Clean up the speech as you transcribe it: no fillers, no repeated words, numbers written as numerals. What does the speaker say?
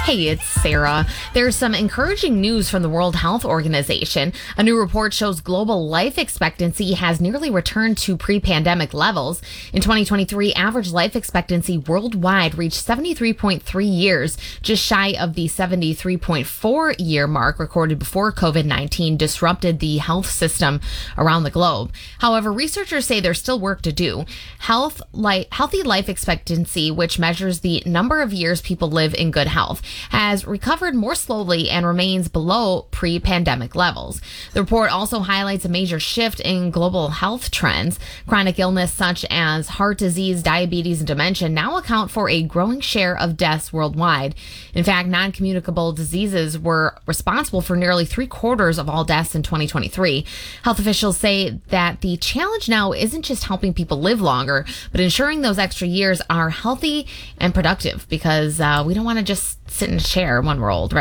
Hey, it's Sarah. There's some encouraging news from the World Health Organization. A new report shows global life expectancy has nearly returned to pre-pandemic levels. In 2023, average life expectancy worldwide reached 73.3 years, just shy of the 73.4 year mark recorded before COVID-19 disrupted the health system around the globe. However, researchers say there's still work to do. Healthy life expectancy, which measures the number of years people live in good health, has recovered more slowly and remains below pre-pandemic levels. The report also highlights a major shift in global health trends. Chronic illness such as heart disease, diabetes, and dementia now account for a growing share of deaths worldwide. In fact, non-communicable diseases were responsible for nearly 3/4 of all deaths in 2023. Health officials say that the challenge now isn't just helping people live longer, but ensuring those extra years are healthy and productive, because we don't want to just sit in a chair when we're old, right?